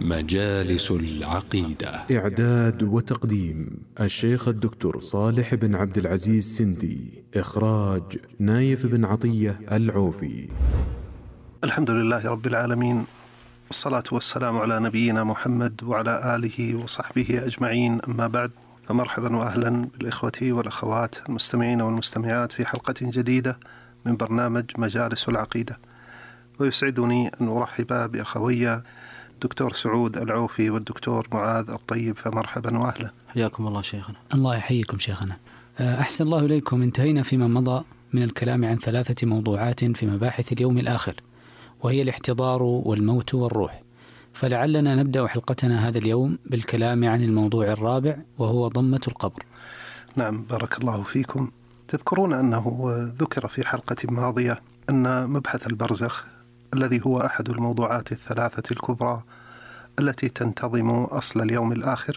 مجالس العقيدة. إعداد وتقديم الشيخ الدكتور صالح بن عبد العزيز سندي. إخراج نايف بن عطية العوفي. الحمد لله رب العالمين، والصلاة والسلام على نبينا محمد وعلى آله وصحبه أجمعين، أما بعد، فمرحبا وأهلا بالإخوة والأخوات المستمعين والمستمعات في حلقة جديدة من برنامج مجالس العقيدة. ويسعدني أن أرحب بأخوي الدكتور سعود العوفي والدكتور معاذ الطيب، فمرحبا وأهلا. حياكم الله شيخنا. الله يحييكم شيخنا. أحسن الله إليكم. انتهينا فيما مضى من الكلام عن 3 موضوعات في مباحث اليوم الآخر، وهي الاحتضار والموت والروح. فلعلنا نبدأ حلقتنا هذا اليوم بالكلام عن الموضوع الرابع، وهو ضمة القبر. نعم، بارك الله فيكم. تذكرون أنه ذكر في حلقة ماضية أن مبحث البرزخ الذي هو أحد الموضوعات 3 الكبرى التي تنتظم أصل اليوم الآخر،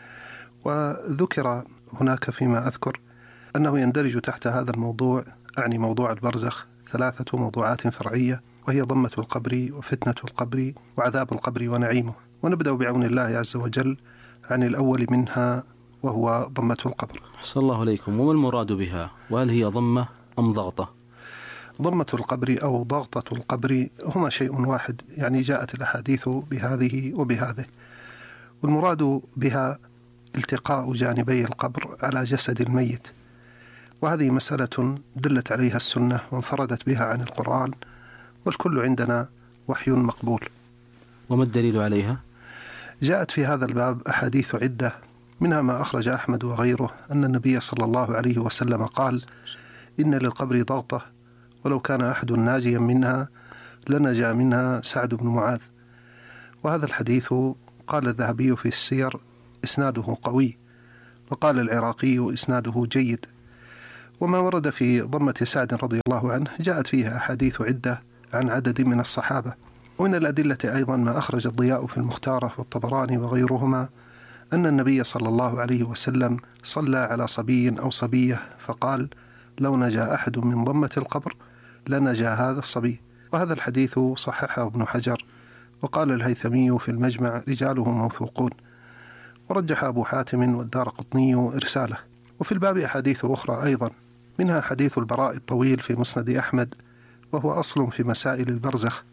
وذكر هناك فيما أذكر أنه يندرج تحت هذا الموضوع، أعني موضوع البرزخ، 3 موضوعات فرعية، وهي ضمة القبر وفتنة القبر وعذاب القبر ونعيمه. ونبدأ بعون الله عز وجل عن الأول منها، وهو ضمة القبر. أحسن الله عليكم. وما المراد بها؟ وهل هي ضمة أم ضغطة؟ ضمة القبر أو ضغطة القبر هما شيء واحد، يعني جاءت الأحاديث بهذه وبهذه، والمراد بها التقاء جانبي القبر على جسد الميت، وهذه مسألة دلت عليها السنة وانفردت بها عن القرآن، والكل عندنا وحي مقبول. وما الدليل عليها؟ جاءت في هذا الباب أحاديث عدة، منها ما أخرج أحمد وغيره أن النبي صلى الله عليه وسلم قال: إن للقبر ضغطة، ولو كان أحد ناجيا منها لنجا منها سعد بن معاذ. وهذا الحديث قال الذهبي في السير إسناده قوي، وقال العراقي إسناده جيد. وما ورد في ضمة سعد رضي الله عنه جاءت فيها أحاديث عدة عن عدد من الصحابة. ومن الأدلة أيضا ما أخرج الضياء في المختارة والطبراني وغيرهما أن النبي صلى الله عليه وسلم صلى على صبي أو صبية فقال: لو نجا أحد من ضمة القبر لنجا هذا الصبي. وهذا الحديث صححه ابن حجر، وقال الهيثمي في المجمع رجاله موثوقون، ورجح أبو حاتم والدارقطني إرساله. وفي الباب أحاديث أخرى أيضا، منها حديث البراء الطويل في مسند أحمد، وهو أصل في مسائل البرزخ.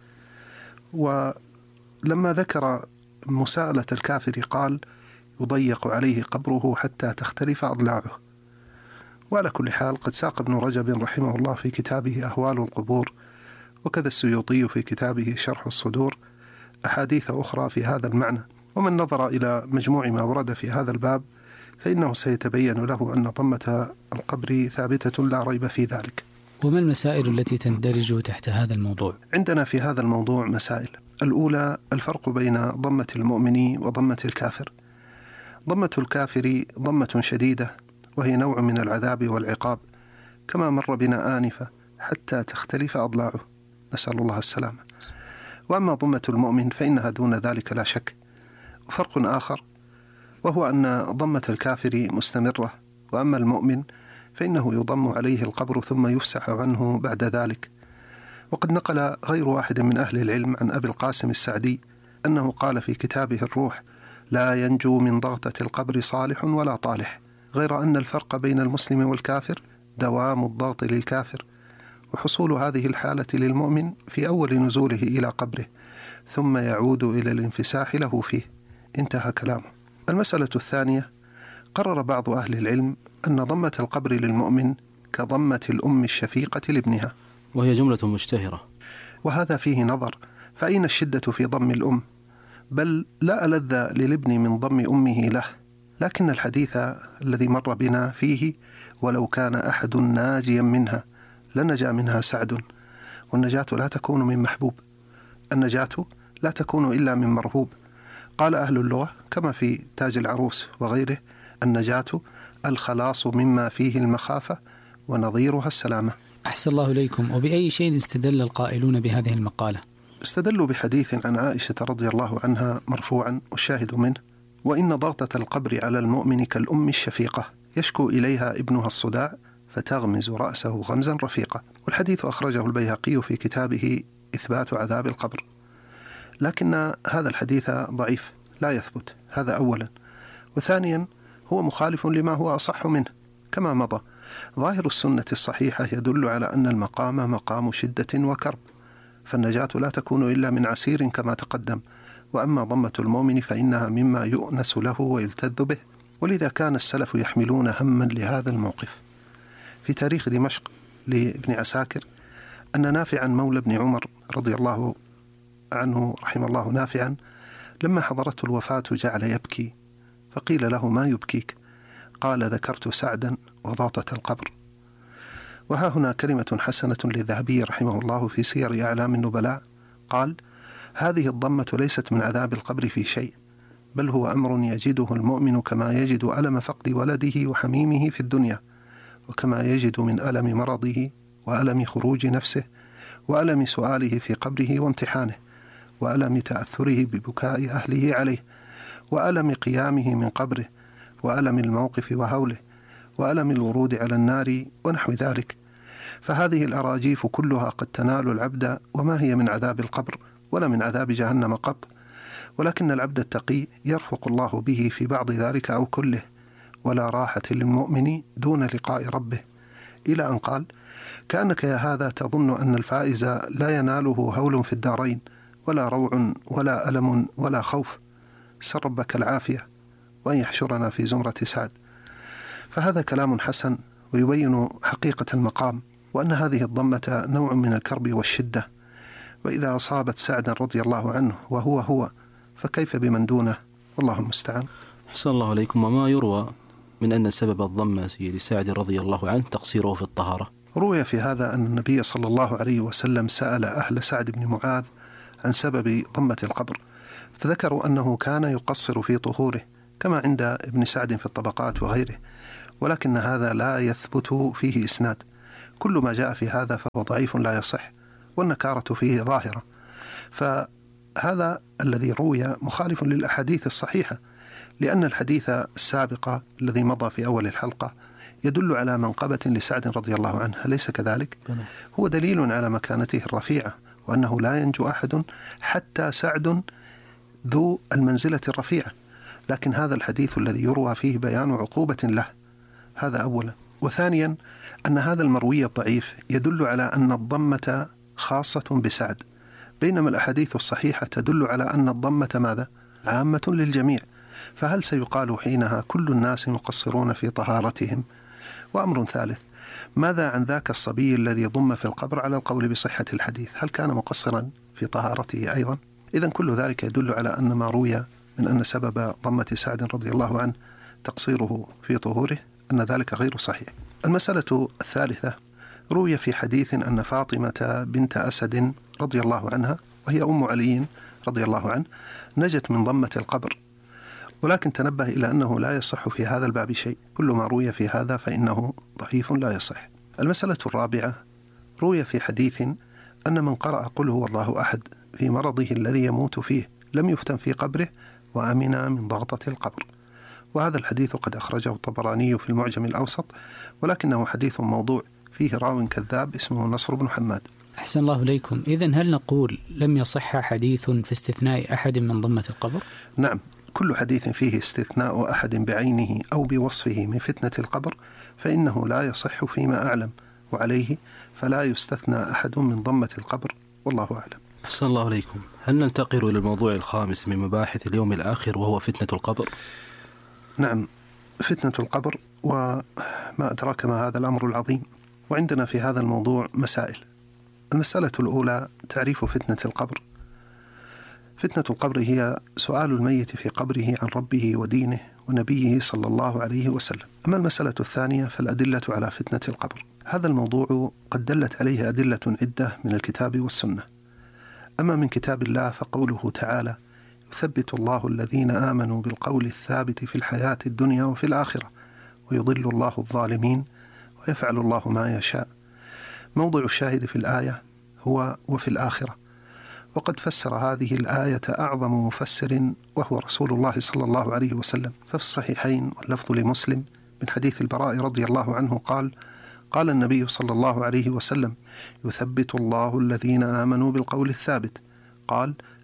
ولما ذكر مساءلة الكافر قال: يضيق عليه قبره حتى تختلف أضلاعه. وعلى كل حال، قد ساق ابن رجب رحمه الله في كتابه أهوال القبور، وكذا السيوطي في كتابه شرح الصدور، أحاديث أخرى في هذا المعنى. ومن نظر إلى مجموع ما ورد في هذا الباب فإنه سيتبين له أن ضمة القبر ثابتة لا ريب في ذلك. وما المسائل التي تندرج تحت هذا الموضوع؟ عندنا في هذا الموضوع مسائل. الأولى الفرق بين ضمة المؤمن وضمة الكافر. ضمة الكافر ضمة شديدة، وهي نوع من العذاب والعقاب، كما مر بنا آنفة، حتى تختلف أضلاعه، نسأل الله السلامة. وأما ضمة المؤمن فإنها دون ذلك لا شك. وفرق آخر وهو أن ضمة الكافر مستمرة، وأما المؤمن فإنه يضم عليه القبر ثم يفسح عنه بعد ذلك. وقد نقل غير واحد من أهل العلم عن أبي القاسم السعدي أنه قال في كتابه الروح: لا ينجو من ضغطة القبر صالح ولا طالح، غير أن الفرق بين المسلم والكافر دوام الضغط للكافر، وحصول هذه الحالة للمؤمن في أول نزوله إلى قبره، ثم يعود إلى الانفساح له فيه. انتهى كلامه. المسألة الثانية، قرر بعض أهل العلم أن ضمة القبر للمؤمن كضمة الأم الشفيقة لابنها، وهي جملة مشتهرة، وهذا فيه نظر. فأين الشدة في ضم الأم؟ بل لا ألذ للابن من ضم أمه له، لكن الحديث الذي مر بنا فيه: ولو كان أحد ناجيا منها لنجا منها سعد. والنجاة لا تكون من محبوب، النجاة لا تكون إلا من مرهوب. قال أهل اللغة كما في تاج العروس وغيره: النجاة الخلاص مما فيه المخافة، ونظيرها السلامة. أحسن الله إليكم. وبأي شيء استدل القائلون بهذه المقالة؟ استدلوا بحديث عن عائشة رضي الله عنها مرفوعا، والشاهد منه: وإن ضغطة القبر على المؤمن كالأم الشفيقة، يشكو إليها ابنها الصداع فتغمز رأسه غمزا رفيقا. والحديث أخرجه البيهقي في كتابه إثبات عذاب القبر. لكن هذا الحديث ضعيف لا يثبت، هذا أولا. وثانيا هو مخالف لما هو أصح منه كما مضى. ظاهر السنة الصحيحة يدل على أن المقام مقام شدة وكرب، فالنجاة لا تكون إلا من عسير كما تقدم. وأما ضمة المؤمن فإنها مما يؤنس له ويلتذ به، ولذا كان السلف يحملون هما لهذا الموقف. في تاريخ دمشق لابن عساكر أن نافعا مولى بن عمر رضي الله عنه رحمه الله نافعا لما حضرته الوفاة جعل يبكي، فقيل له: ما يبكيك؟ قال: ذكرت سعدا وضاطة القبر. وها هنا كلمة حسنة للذهبي رحمه الله في سير أعلام النبلاء، قال: هذه الضمة ليست من عذاب القبر في شيء، بل هو أمر يجده المؤمن كما يجد ألم فقد ولده وحميمه في الدنيا، وكما يجد من ألم مرضه وألم خروج نفسه وألم سؤاله في قبره وامتحانه وألم تأثره ببكاء أهله عليه وألم قيامه من قبره وألم الموقف وهوله وألم الورود على النار ونحو ذلك. فهذه الأراجيف كلها قد تنال العبد، وما هي من عذاب القبر ولا من عذاب جهنم قط، ولكن العبد التقي يرفق الله به في بعض ذلك أو كله، ولا راحة للمؤمن دون لقاء ربه. إلى أن قال: كأنك يا هذا تظن أن الفائز لا يناله هول في الدارين ولا روع ولا ألم ولا خوف، سر ربك العافية وأن يحشرنا في زمرة سعد. فهذا كلام حسن ويبين حقيقة المقام، وأن هذه الضمة نوع من الكرب والشدة، وإذا أصابت سعدا رضي الله عنه وهو فكيف بمن دونه؟ والله المستعان. أحسن الله عليكم. وما يروى من أن سبب الضمة لسعد رضي الله عنه تقصيره في الطهارة؟ روي في هذا أن النبي صلى الله عليه وسلم سأل أهل سعد بن معاذ عن سبب ضمة القبر، فذكروا أنه كان يقصر في طهوره كما عند ابن سعد في الطبقات وغيره، ولكن هذا لا يثبت فيه إسناد. كل ما جاء في هذا فهو ضعيف لا يصح، والنكارة فيه ظاهرة. فهذا الذي روي مخالف للأحاديث الصحيحة، لأن الحديث السابق الذي مضى في أول الحلقة يدل على منقبة لسعد رضي الله عنه، أليس كذلك؟ هو دليل على مكانته الرفيعة، وأنه لا ينجو أحد حتى سعد ذو المنزلة الرفيعة. لكن هذا الحديث الذي يروى فيه بيان عقوبة له، هذا أولا. وثانيا أن هذا المروي الضعيف يدل على أن الضمة خاصة بسعد، بينما الأحاديث الصحيحة تدل على أن الضمة ماذا؟ عامة للجميع. فهل سيقال حينها كل الناس مقصرون في طهارتهم؟ وأمر ثالث، ماذا عن ذاك الصبي الذي ضم في القبر على القول بصحة الحديث؟ هل كان مقصرا في طهارته أيضا؟ إذن كل ذلك يدل على أن ما روي من أن سبب ضمة سعد رضي الله عنه تقصيره في طهوره أن ذلك غير صحيح. المسألة الثالثة، روي في حديث أن فاطمة بنت أسد رضي الله عنها وهي أم علي رضي الله عنه نجت من ضمة القبر، ولكن تنبه إلى أنه لا يصح في هذا الباب شيء، كل ما روي في هذا فإنه ضعيف لا يصح. المسألة الرابعة، روي في حديث أن من قرأ قل هو الله أحد في مرضه الذي يموت فيه لم يفتن في قبره وأمن من ضغطة القبر، وهذا الحديث قد أخرجه الطبراني في المعجم الأوسط، ولكنه حديث موضوع فيه راو كذاب اسمه نصر بن حماد. أحسن الله إليكم. إذن هل نقول لم يصح حديث في استثناء أحد من ضمة القبر؟ نعم، كل حديث فيه استثناء أحد بعينه أو بوصفه من فتنة القبر فإنه لا يصح فيما أعلم، وعليه فلا يستثنى أحد من ضمة القبر، والله أعلم. أحسن الله عليكم. هل ننتقل إلى الموضوع الخامس من مباحث اليوم الآخر وهو فتنة القبر؟ نعم، فتنة القبر، وما أدراك ما هذا الأمر العظيم. وعندنا في هذا الموضوع مسائل. المسألة الأولى تعريف فتنة القبر. فتنة القبر هي سؤال الميت في قبره عن ربه ودينه ونبيه صلى الله عليه وسلم. أما المسألة الثانية فالأدلة على فتنة القبر. هذا الموضوع قد دلت عليه أدلة عدة من الكتاب والسنة. أما من كتاب الله فقوله تعالى: يثبت الله الذين آمنوا بالقول الثابت في الحياة الدنيا وفي الآخرة ويضل الله الظالمين ويفعل الله ما يشاء. موضع الشاهد في الآية هو وفي الآخرة، وقد فسر هذه الآية أعظم مفسر وهو رسول الله صلى الله عليه وسلم. ففي الصحيحين واللفظ لمسلم من حديث البراء رضي الله عنه قال: قال النبي صلى الله عليه وسلم: يثبت الله الذين آمنوا بالقول الثابت. قال: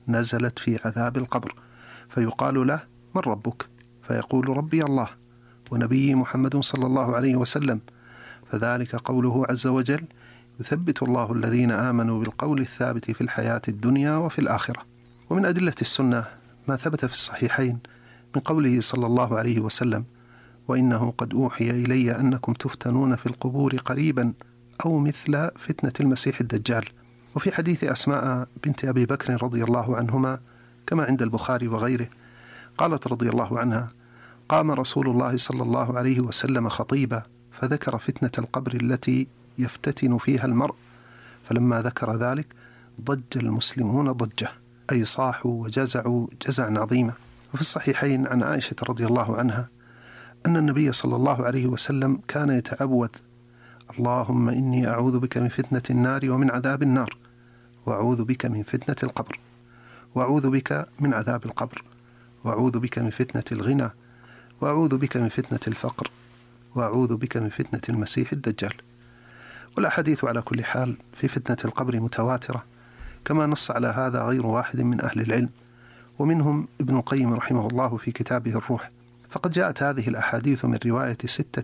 نزلت في عذاب القبر، فيقال له: من ربك؟ فيقول: ربي الله ونبي محمد صلى الله عليه وسلم. فذلك قوله عز وجل: يثبت الله الذين آمنوا بالقول الثابت في الحياة الدنيا وفي الآخرة. ومن أدلة السنة ما ثبت في الصحيحين من قوله صلى الله عليه وسلم: وإنه قد أوحي إلي أنكم تفتنون في القبور قريبا أو مثل فتنة المسيح الدجال. وفي حديث أسماء بنت أبي بكر رضي الله عنهما كما عند البخاري وغيره، قالت رضي الله عنها: قام رسول الله صلى الله عليه وسلم خطيبا فذكر فتنة القبر التي يفتتن فيها المرء، فلما ذكر ذلك ضج المسلمون ضجة، أي صاحوا وجزعوا جزعا عظيما. وفي الصحيحين عن عائشة رضي الله عنها أن النبي صلى الله عليه وسلم كان يتعوذ: اللهم إني أعوذ بك من فتنة النار ومن عذاب النار، وأعوذ بك من فتنة القبر، وأعوذ بك من عذاب القبر، وأعوذ بك من فتنة الغنى، وأعوذ بك من فتنة الفقر، وأعوذ بك من فتنة المسيح الدجال. والأحاديث على كل حال في فتنة القبر متواترة، كما نص على هذا غير واحد من أهل العلم، ومنهم ابن القيم رحمه الله في كتابه الروح. فقد جاءت هذه الأحاديث من رواية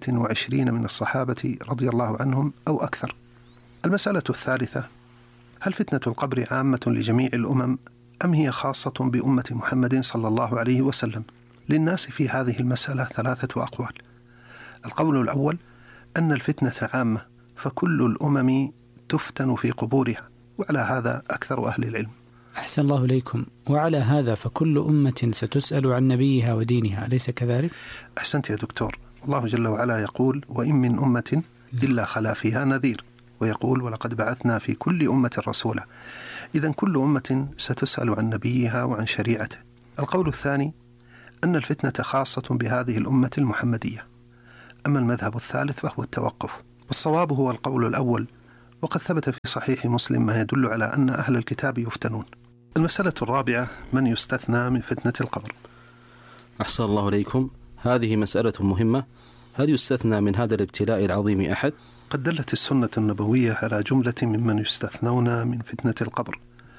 26 من الصحابة رضي الله عنهم أو أكثر. المسألة الثالثة: هل فتنة القبر عامة لجميع الأمم أم هي خاصة بأمة محمد صلى الله عليه وسلم؟ للناس في هذه المسألة 3 أقوال. القول الأول أن الفتنة عامة، فكل الأمم تفتن في قبورها، وعلى هذا أكثر أهل العلم. أحسن الله إليكم. وعلى هذا فكل أمة ستسأل عن نبيها ودينها، أليس كذلك؟ أحسنت يا دكتور. الله جل وعلا يقول: وإن من أمة إلا خلا فيها نذير، ويقول: ولقد بعثنا في كل أمة رسولا. إذن كل أمة ستسأل عن نبيها وعن شريعته. القول الثاني أن الفتنة خاصة بهذه الأمة المحمدية. أما المذهب الثالث فهو التوقف، والصواب هو القول الأول، وقد ثبت في صحيح مسلم ما يدل على أن أهل الكتاب يفتنون. المسألة الرابعة: من يستثنى من فتنة القبر؟ أحسن الله إليكم. هذه مسألة مهمة. هل يستثنى من هذا الابتلاء العظيم أحد؟ قد دلت السنة النبوية على جملة ممن يستثنون من فتنة القبر.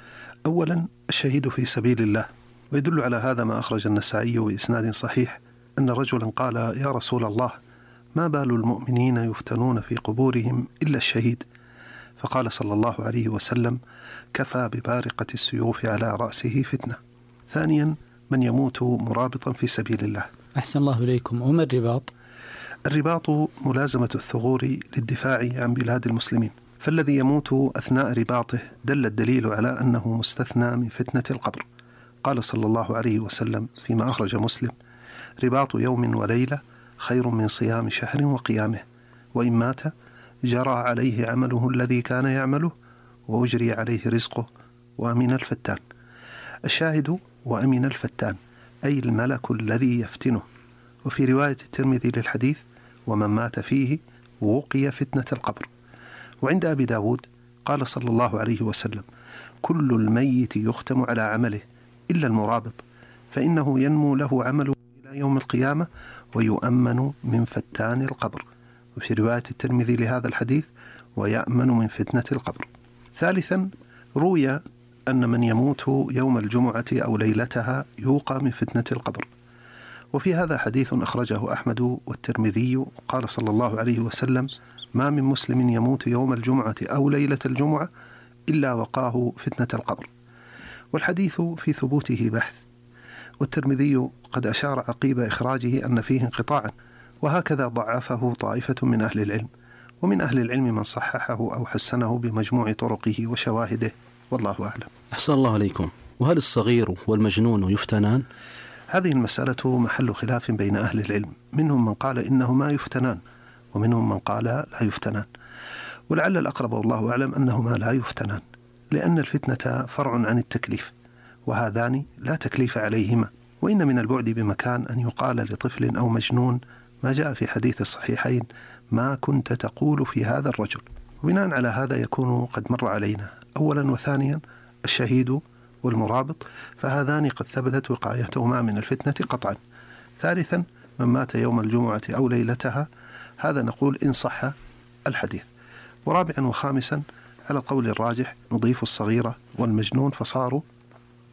أولا الشهيد في سبيل الله، ويدل على هذا ما أخرج النسائي بإسناد صحيح أن رجلا قال: يا رسول الله، ما بال المؤمنين يفتنون في قبورهم إلا الشهيد؟ فقال صلى الله عليه وسلم: كفى ببارقة السيوف على رأسه فتنة. ثانيا من يموت مرابطا في سبيل الله. أحسن الله إليكم. وما الرباط؟ الرباط ملازمة الثغور للدفاع عن بلاد المسلمين، فالذي يموت أثناء رباطه دل الدليل على أنه مستثنى من فتنة القبر. قال صلى الله عليه وسلم فيما أخرج مسلم: رباط يوم وليلة خير من صيام شهر وقيامه، وإن مات جرى عليه عمله الذي كان يعمله وأجري عليه رزقه وأمن الفتان. الشاهد: وأمن الفتان، أي الملك الذي يفتنه. وفي رواية الترمذي للحديث: ومن مات فيه وقي فتنة القبر. وعند أبي داود قال صلى الله عليه وسلم: كل الميت يختم على عمله إلا المرابط، فإنه ينمو له عمله إلى يوم القيامة ويؤمن من فتان القبر. وفي رواية الترمذي لهذا الحديث: ويأمن من فتنة القبر. ثالثا روي أن من يموت يوم الجمعة أو ليلتها يوقى من فتنة القبر. وفي هذا حديث أخرجه أحمد والترمذي، قال صلى الله عليه وسلم: ما من مسلم يموت يوم الجمعة أو ليلة الجمعة إلا وقاه فتنة القبر. والحديث في ثبوته بحث، والترمذي قد أشار عقيب إخراجه أن فيه انقطاعا، وهكذا ضعفه طائفة من أهل العلم، ومن أهل العلم من صححه أو حسنه بمجموع طرقه وشواهده، والله أعلم. أحسن الله عليكم. وهل الصغير والمجنون يفتنان؟ هذه المسألة محل خلاف بين أهل العلم، منهم من قال إنهما يفتنان، ومنهم من قال لا يفتنان. ولعل الأقرب والله أعلم أنهما لا يفتنان، لأن الفتنة فرع عن التكليف، وهذان لا تكليف عليهما. وإن من البعد بمكان أن يقال لطفل أو مجنون ما جاء في حديث الصحيحين: ما كنت تقول في هذا الرجل. وبناء على هذا يكون قد مر علينا أولا وثانيا الشهيد والمرابط، فهذان قد ثبتت وقايتهما من الفتنة قطعا. ثالثا من مات يوم الجمعة أو ليلتها، هذا نقول إن صح الحديث. ورابعا وخامسا على القول الراجح نضيف الصغيرة والمجنون فصاروا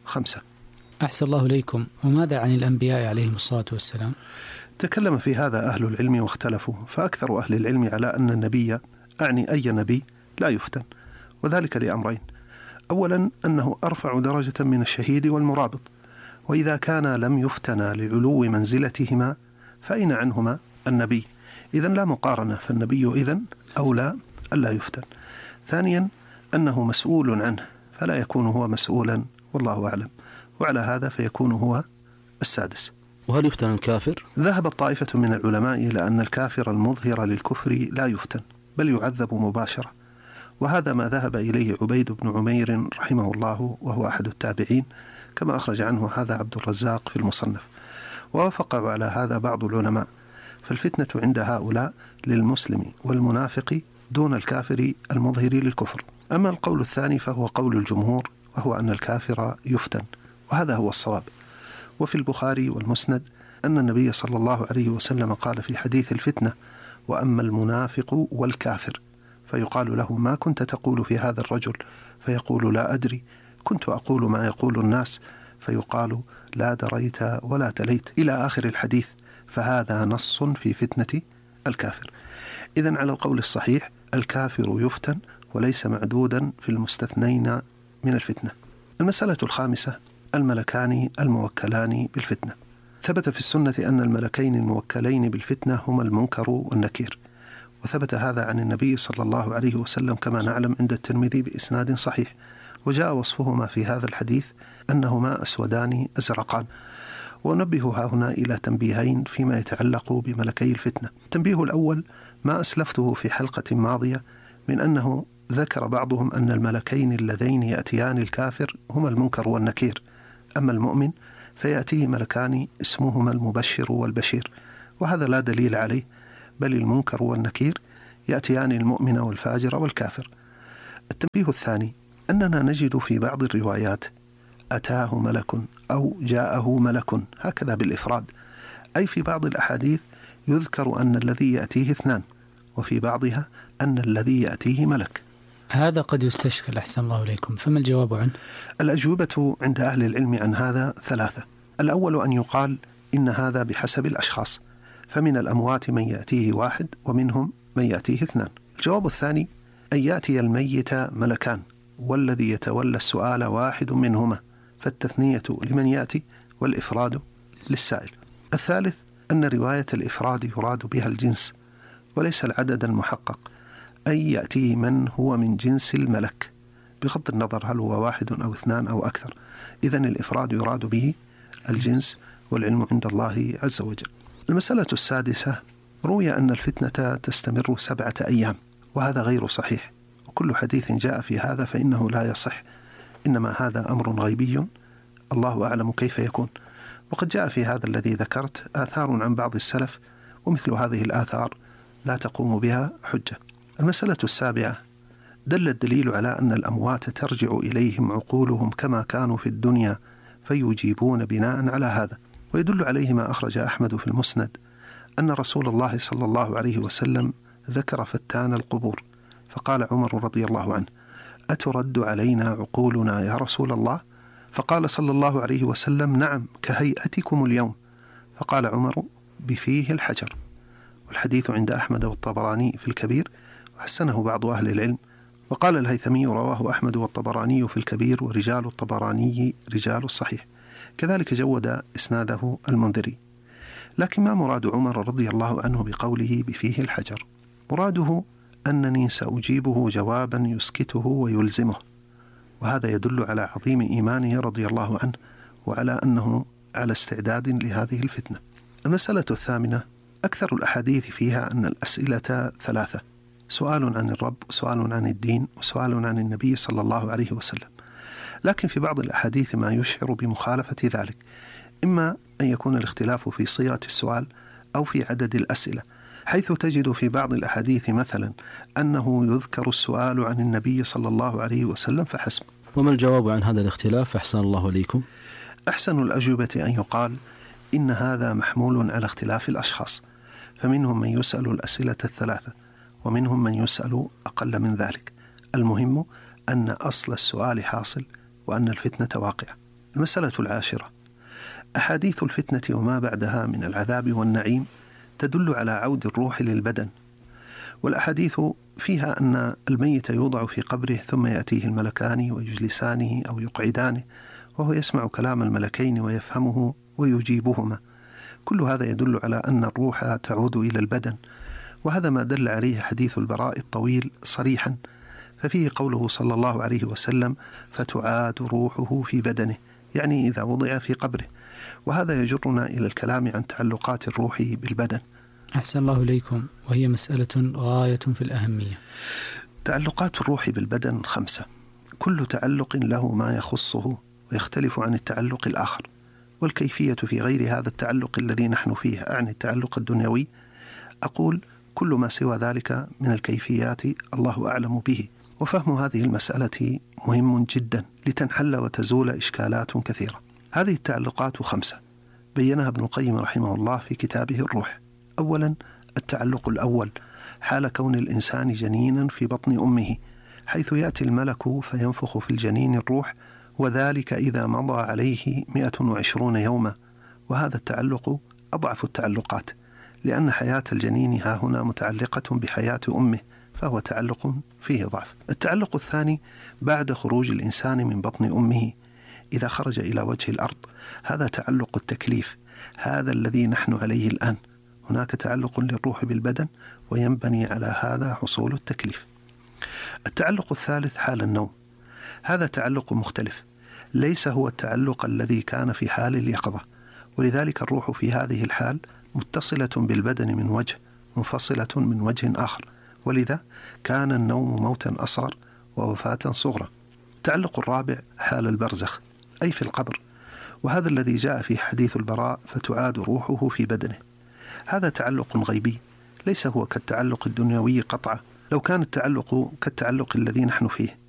5. أحسن الله إليكم. وماذا عن الأنبياء عليهم الصلاة والسلام؟ تكلم في هذا أهل العلم واختلفوا، فأكثر أهل العلم على أن النبي، أعني أي نبي، لا يفتن، وذلك لأمرين: أولا أنه أرفع درجة من الشهيد والمرابط، وإذا كان لم يفتنا لعلو منزلتهما فأين عنهما النبي؟ إذن لا مقارنة، فالنبي إذن أولى ألا يفتن. ثانيا أنه مسؤول عنه فلا يكون هو مسؤولا، والله أعلم، وعلى هذا فيكون هو السادس. وهل يفتن الكافر؟ ذهبت طائفة من العلماء إلى أن الكافر المظهر للكفر لا يفتن بل يعذب مباشرة، وهذا ما ذهب إليه عبيد بن عمير رحمه الله، وهو أحد التابعين، كما أخرج عنه هذا عبد الرزاق في المصنف، ووافق على هذا بعض العلماء. فالفتنة عند هؤلاء للمسلم والمنافق دون الكافر المظهر للكفر. أما القول الثاني فهو قول الجمهور، وهو أن الكافر يفتن، وهذا هو الصواب. وفي البخاري والمسند أن النبي صلى الله عليه وسلم قال في حديث الفتنة: وأما المنافق والكافر، فيقال له: ما كنت تقول في هذا الرجل؟ فيقول: لا أدري، كنت أقول ما يقول الناس. فيقال: لا دريت ولا تليت، إلى آخر الحديث. فهذا نص في فتنة الكافر. إذن على القول الصحيح الكافر يفتن وليس معدودا في المستثنين من الفتنة. المسألة الخامسة: الملكان الموكلان بالفتنة. ثبت في السنة أن الملكين الموكلين بالفتنة هما المنكر والنكير، وثبت هذا عن النبي صلى الله عليه وسلم كما نعلم عند الترمذي بإسناد صحيح، وجاء وصفهما في هذا الحديث أنهما أسودان أزرقان. ونبه هنا إلى تنبيهين فيما يتعلق بملكي الفتنة. التنبيه الأول ما أسلفته في حلقة ماضية من أنه ذكر بعضهم أن الملكين اللذين يأتيان الكافر هما المنكر والنكير، أما المؤمن فيأتيه ملكان اسمهما المبشر والبشير، وهذا لا دليل عليه، بل المنكر والنكير يأتيان المؤمن والفاجر والكافر. التنبيه الثاني أننا نجد في بعض الروايات أتاه ملك أو جاءه ملك، هكذا بالإفراد، أي في بعض الأحاديث يذكر أن الذي يأتيه اثنان، وفي بعضها أن الذي يأتيه ملك. هذا قد يستشكل، أحسن الله إليكم، فما الجواب عنه؟ الأجوبة عند أهل العلم عن هذا 3. الأول أن يقال إن هذا بحسب الأشخاص، فمن الأموات من يأتيه واحد ومنهم من يأتيه اثنان. الجواب الثاني أن يأتي الميت ملكان، والذي يتولى السؤال واحد منهما، فالتثنية لمن يأتي والإفراد للسائل. الثالث أن رواية الإفراد يراد بها الجنس وليس العدد المحقق، أي يأتيه من هو من جنس الملك، بغض النظر هل هو واحد أو اثنان أو أكثر. إذن الإفراد يراد به الجنس، والعلم عند الله عز وجل. المسألة السادسة: روي أن الفتنة تستمر 7 أيام، وهذا غير صحيح، وكل حديث جاء في هذا فإنه لا يصح، إنما هذا أمر غيبي الله أعلم كيف يكون. وقد جاء في هذا الذي ذكرت آثار عن بعض السلف، ومثل هذه الآثار لا تقوم بها حجة. المسألة السابعة: دل الدليل على أن الأموات ترجع إليهم عقولهم كما كانوا في الدنيا فيجيبون بناء على هذا. ويدل عليه ما أخرج أحمد في المسند أن رسول الله صلى الله عليه وسلم ذكر فتان القبور، فقال عمر رضي الله عنه: أترد علينا عقولنا يا رسول الله؟ فقال صلى الله عليه وسلم: نعم، كهيئتكم اليوم. فقال عمر: بفيه الحجر. والحديث عند أحمد والطبراني في الكبير، وحسنه بعض أهل العلم. وقال الهيثمي: رواه أحمد والطبراني في الكبير، ورجال الطبراني رجال الصحيح. كذلك جود إسناده المنذري. لكن ما مراد عمر رضي الله عنه بقوله بفيه الحجر؟ مراده أنني سأجيبه جوابا يسكته ويلزمه، وهذا يدل على عظيم إيمانه رضي الله عنه، وعلى أنه على استعداد لهذه الفتنة. المسألة الثامنة: أكثر الأحاديث فيها أن الأسئلة 3: سؤال عن الرب، وسؤال عن الدين، وسؤال عن النبي صلى الله عليه وسلم. لكن في بعض الأحاديث ما يشعر بمخالفة ذلك، إما أن يكون الاختلاف في صيغة السؤال أو في عدد الأسئلة، حيث تجد في بعض الأحاديث مثلا أنه يذكر السؤال عن النبي صلى الله عليه وسلم فحسب. وما الجواب عن هذا الاختلاف أحسن الله إليكم؟ أحسن الأجوبة أن يقال إن هذا محمول على اختلاف الأشخاص، فمنهم من يسأل الأسئلة 3 ومنهم من يسأل أقل من ذلك. المهم أن أصل السؤال حاصل وأن الفتنة واقعة. المسألة 10: أحاديث الفتنة وما بعدها من العذاب والنعيم تدل على عود الروح للبدن، والأحاديث فيها أن الميت يوضع في قبره ثم يأتيه الملكان ويجلسانه أو يقعدانه، وهو يسمع كلام الملكين ويفهمه ويجيبهما. كل هذا يدل على أن الروح تعود إلى البدن، وهذا ما دل عليه حديث البراء الطويل صريحا، ففيه قوله صلى الله عليه وسلم: فتعاد روحه في بدنه، يعني إذا وضع في قبره. وهذا يجرنا إلى الكلام عن تعلقات الروح بالبدن. أحسن الله إليكم، وهي مسألة غاية في الأهمية. تعلقات الروح بالبدن 5. كل تعلق له ما يخصه ويختلف عن التعلق الآخر، والكيفية في غير هذا التعلق الذي نحن فيه، أعني التعلق الدنيوي، أقول كل ما سوى ذلك من الكيفيات الله أعلم به. وفهم هذه المسألة مهم جدا لتنحل وتزول إشكالات كثيرة. هذه التعلقات 5 بينها ابن القيم رحمه الله في كتابه الروح. أولا، التعلق الأول حال كون الإنسان جنينا في بطن أمه، حيث يأتي الملك فينفخ في الجنين الروح، وذلك إذا مضى عليه 120 يوما. وهذا التعلق أضعف التعلقات، لأن حياة الجنين ها هنا متعلقة بحياة أمه، فهو تعلق فيه ضعف. التعلق الثاني بعد خروج الإنسان من بطن أمه إذا خرج إلى وجه الأرض، هذا تعلق التكليف، هذا الذي نحن عليه الآن. هناك تعلق للروح بالبدن، وينبني على هذا حصول التكليف. التعلق الثالث حال النوم، هذا تعلق مختلف، ليس هو التعلق الذي كان في حال اليقظة، ولذلك الروح في هذه الحال متصلة بالبدن من وجه، منفصلة من وجه آخر، ولذا كان النوم موتا أصغر ووفاة صغرى. التعلق الرابع حال البرزخ، أي في القبر، وهذا الذي جاء في حديث البراء: فتعاد روحه في بدنه. هذا تعلق غيبي، ليس هو كالتعلق الدنيوي قطعا. لو كان التعلق كالتعلق الذي نحن فيه